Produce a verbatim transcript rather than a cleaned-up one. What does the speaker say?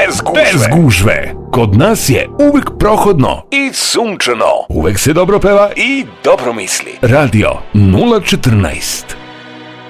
bez gužve. Bez gužve. Kod nas je uvek prohodno I sunčano. Uvek se dobro peva I dobro misli. Radio nula četrnaest.